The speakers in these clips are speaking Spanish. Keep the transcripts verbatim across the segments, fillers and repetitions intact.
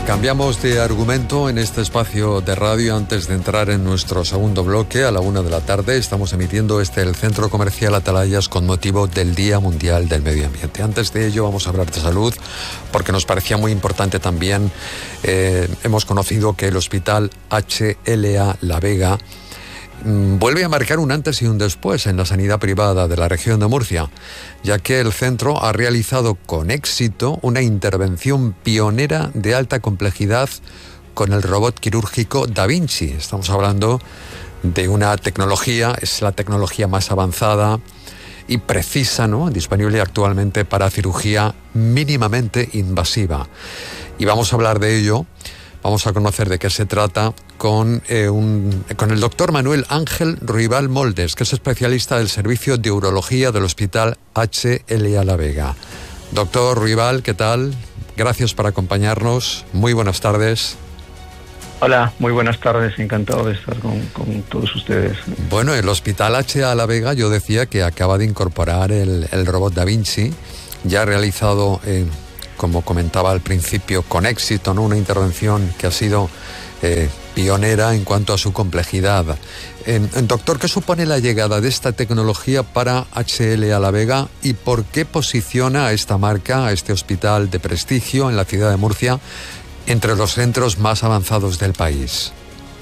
Cambiamos de argumento en este espacio de radio antes de entrar en nuestro segundo bloque. A la una de la tarde estamos emitiendo este el Centro Comercial Atalayas con motivo del Día Mundial del Medio Ambiente. Antes de ello vamos a hablar de salud porque nos parecía muy importante también. Eh, hemos conocido que el Hospital H L A La Vega vuelve a marcar un antes y un después en la sanidad privada de la región de Murcia, ya que el centro ha realizado con éxito una intervención pionera de alta complejidad con el robot quirúrgico Da Vinci. Estamos hablando de una tecnología, es la tecnología más avanzada y precisa, ¿no?, disponible actualmente para cirugía mínimamente invasiva. Y vamos a hablar de ello. Vamos a conocer de qué se trata con, eh, un, con el doctor Manuel Ángel Ruibal Moldes, que es especialista del Servicio de Urología del Hospital H L A La Vega. Doctor Ruibal, ¿qué tal? Gracias por acompañarnos. Muy buenas tardes. Hola, muy buenas tardes. Encantado de estar con, con todos ustedes. Bueno, el Hospital H L A La Vega, yo decía que acaba de incorporar el, el robot Da Vinci. Ya ha realizado... Eh, como comentaba al principio, con éxito, ¿no?, una intervención que ha sido eh, pionera en cuanto a su complejidad. Eh, doctor, ¿qué supone la llegada de esta tecnología para H L A La Vega y por qué posiciona a esta marca, a este hospital de prestigio en la ciudad de Murcia, entre los centros más avanzados del país?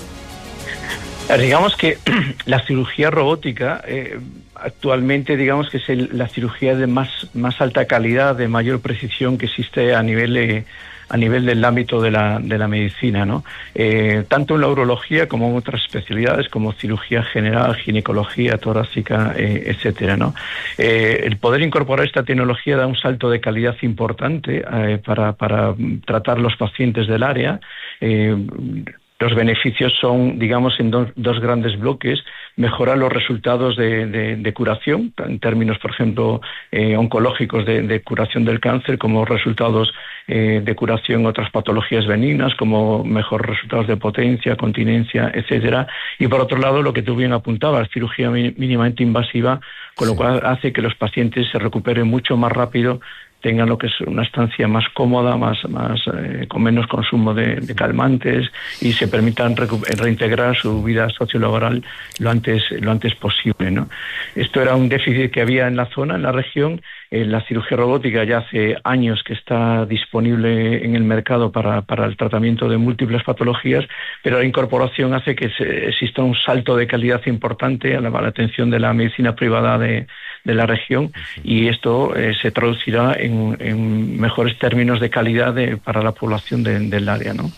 Digamos que la cirugía robótica eh, actualmente, digamos que es el, la cirugía de más más alta calidad, de mayor precisión que existe a nivel eh, a nivel del ámbito de la de la medicina, ¿no? Eh, tanto en la urología como en otras especialidades como cirugía general, ginecología torácica, eh, etcétera, ¿no? Eh, el poder incorporar esta tecnología da un salto de calidad importante eh, para para tratar los pacientes del área. Eh, Los beneficios son, digamos, en dos, dos grandes bloques: mejorar los resultados de, de, de curación, en términos, por ejemplo, eh, oncológicos de, de curación del cáncer, como resultados eh, de curación en otras patologías benignas, como mejores resultados de potencia, continencia, etcétera. Y por otro lado, lo que tú bien apuntabas, cirugía mínimamente invasiva, con lo cual hace que los pacientes se recuperen mucho más rápido, tengan lo que es una estancia más cómoda, más, más eh, con menos consumo de, de calmantes y se permitan recu- reintegrar su vida sociolaboral lo antes, lo antes posible, ¿no? Esto era un déficit que había en la zona, en la región. Eh, la cirugía robótica ya hace años que está disponible en el mercado para, para el tratamiento de múltiples patologías, pero la incorporación hace que se, exista un salto de calidad importante a la, a la atención de la medicina privada de, de la región, y esto eh, se traducirá en, en mejores términos de calidad de, para la población de, del área, ¿no?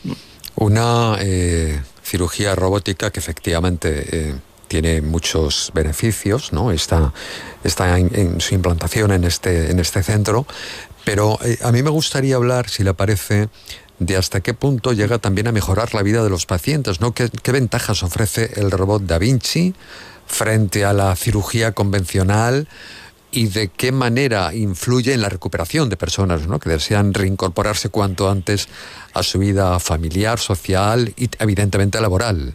Una eh, cirugía robótica que efectivamente... Eh... tiene muchos beneficios, ¿no? Está, está en, en su implantación en este, en este centro, pero eh, a mí me gustaría hablar, si le parece, de hasta qué punto llega también a mejorar la vida de los pacientes, ¿no? ¿Qué, qué ventajas ofrece el robot Da Vinci frente a la cirugía convencional y de qué manera influye en la recuperación de personas, ¿no?, que desean reincorporarse cuanto antes a su vida familiar, social y evidentemente laboral?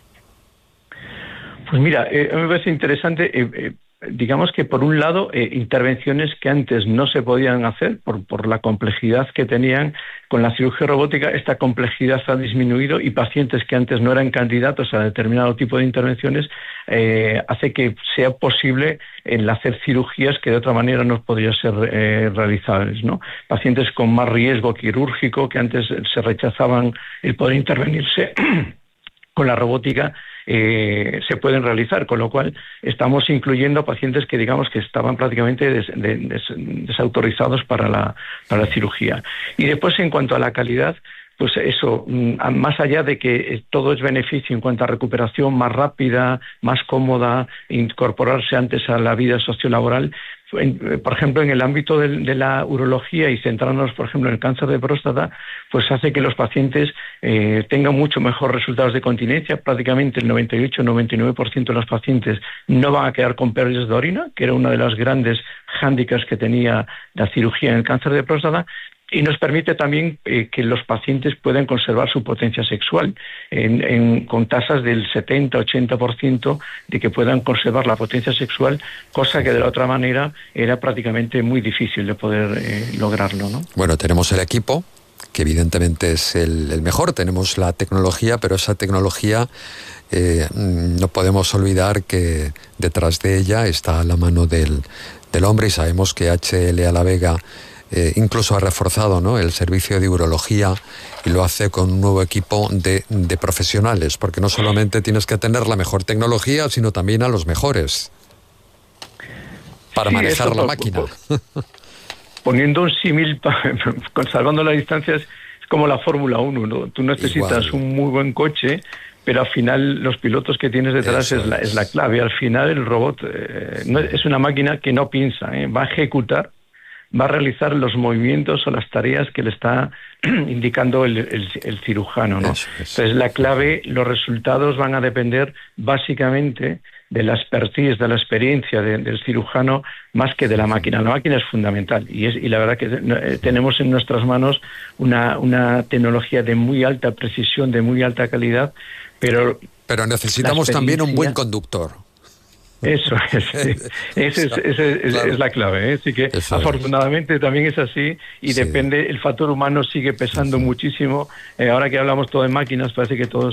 Pues mira, eh, me parece interesante, eh, eh, digamos que por un lado, eh, intervenciones que antes no se podían hacer por, por la complejidad que tenían. Con la cirugía robótica esta complejidad ha disminuido y pacientes que antes no eran candidatos a determinado tipo de intervenciones eh, hace que sea posible el hacer cirugías que de otra manera no podrían ser eh, realizables, ¿no? Pacientes con más riesgo quirúrgico que antes se rechazaban el poder intervenirse con la robótica, Eh, se pueden realizar, con lo cual estamos incluyendo pacientes que digamos que estaban prácticamente des, de, des, desautorizados para la, para la cirugía. Y después, en cuanto a la calidad, pues eso, más allá de que todo es beneficio en cuanto a recuperación más rápida, más cómoda, incorporarse antes a la vida sociolaboral, por ejemplo, en el ámbito de, de la urología y centrarnos, por ejemplo, en el cáncer de próstata, pues hace que los pacientes eh, tengan mucho mejor resultados de continencia. Prácticamente el noventa y ocho a noventa y nueve por ciento de los pacientes no van a quedar con pérdidas de orina, que era una de las grandes hándicaps que tenía la cirugía en el cáncer de próstata. Y nos permite también eh, que los pacientes puedan conservar su potencia sexual en, en, con tasas del setenta a ochenta por ciento de que puedan conservar la potencia sexual, cosa que de la otra manera era prácticamente muy difícil de poder eh, lograrlo, ¿no? Bueno, tenemos el equipo que evidentemente es el, el mejor. Tenemos la tecnología, pero esa tecnología eh, no podemos olvidar que detrás de ella está la mano del, del hombre, y sabemos que H L A La Vega eh, incluso ha reforzado, ¿no?, el servicio de urología, y lo hace con un nuevo equipo de, de profesionales, porque no solamente tienes que tener la mejor tecnología, sino también a los mejores para sí, manejar eso, la por, máquina. Por, poniendo un símil, salvando las distancias, es como la Fórmula uno, ¿no? Tú necesitas Igual. un muy buen coche, pero al final los pilotos que tienes detrás es la, es. es la clave. Al final el robot eh, no, es una máquina que no piensa, ¿eh? va a ejecutar, va a realizar los movimientos o las tareas que le está indicando el, el, el cirujano, ¿no? Eso, eso. Entonces la clave, los resultados van a depender básicamente de la expertise, de la experiencia de, del cirujano, más que de la máquina. La máquina es fundamental, y, es, y la verdad que eh, tenemos en nuestras manos una, una tecnología de muy alta precisión, de muy alta calidad, pero... Pero necesitamos también un buen conductor. Eso es, sí. Esa es, es, es, claro. es la clave, ¿eh? Así que Eso afortunadamente es. también es así, y sí. depende, el factor humano sigue pesando sí. muchísimo. Eh, ahora que hablamos todo de máquinas, parece que todos